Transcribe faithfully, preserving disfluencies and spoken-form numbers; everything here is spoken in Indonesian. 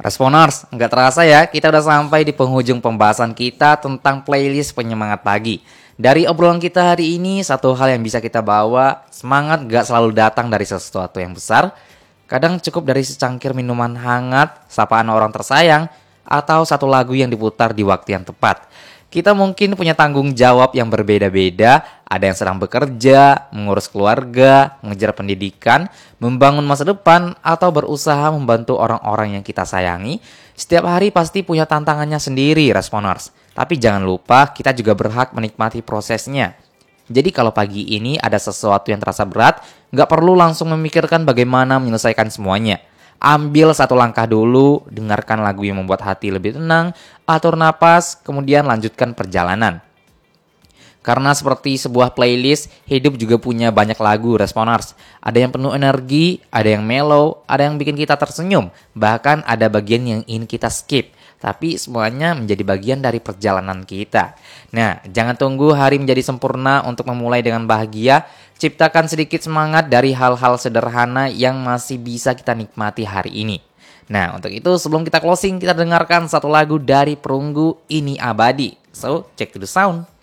Responers, nggak terasa ya, kita udah sampai di penghujung pembahasan kita tentang playlist penyemangat pagi. Dari obrolan kita hari ini, satu hal yang bisa kita bawa, semangat nggak selalu datang dari sesuatu yang besar. Kadang cukup dari secangkir minuman hangat, sapaan orang tersayang, atau satu lagu yang diputar di waktu yang tepat. Kita mungkin punya tanggung jawab yang berbeda-beda, ada yang sedang bekerja, mengurus keluarga, mengejar pendidikan, membangun masa depan, atau berusaha membantu orang-orang yang kita sayangi. Setiap hari pasti punya tantangannya sendiri, Responers. Tapi jangan lupa, kita juga berhak menikmati prosesnya. Jadi kalau pagi ini ada sesuatu yang terasa berat, nggak perlu langsung memikirkan bagaimana menyelesaikan semuanya. Ambil satu langkah dulu, dengarkan lagu yang membuat hati lebih tenang, atur napas, kemudian lanjutkan perjalanan. Karena seperti sebuah playlist, hidup juga punya banyak lagu, Responers. Ada yang penuh energi, ada yang mellow, ada yang bikin kita tersenyum, bahkan ada bagian yang ingin kita skip. Tapi semuanya menjadi bagian dari perjalanan kita. Nah, jangan tunggu hari menjadi sempurna untuk memulai dengan bahagia. Ciptakan sedikit semangat dari hal-hal sederhana yang masih bisa kita nikmati hari ini. Nah, untuk itu sebelum kita closing, kita dengarkan satu lagu dari Perunggu Ini Abadi. So, check to the sound.